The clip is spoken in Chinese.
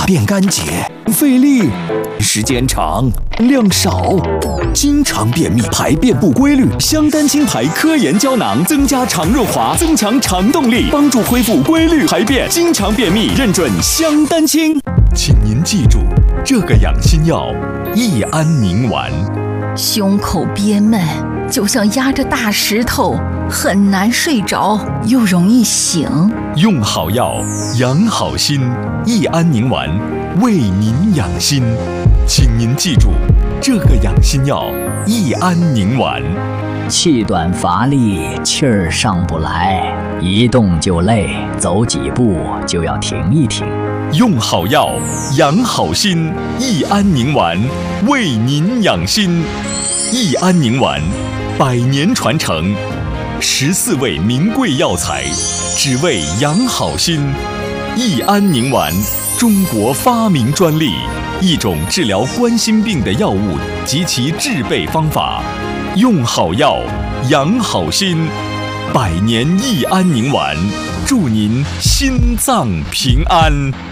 便干洁，费力，时间长，量少，经常便秘，排便不规律。香丹清牌科研胶囊增加肠润滑，增强肠动力，帮助恢复规律排便。经常便秘，认准香丹清。请您记住这个养心药：益安宁丸。 胸口憋闷，就像压着大石头，很难睡着，又容易醒。 用好药，养好心。益安宁丸，为您养心。请您记住这个养心药：益安宁丸。 气短乏力，气儿上不来，一动就累，走几步就要停一停。 用好药，养好心。益安宁丸，为您养心。益安宁丸，100年传承，14味名贵药材，只为养好心。益安宁丸，中国发明专利，一种治疗冠心病的药物及其制备方法。用好药，养好心。100年益安宁丸，祝您心脏平安。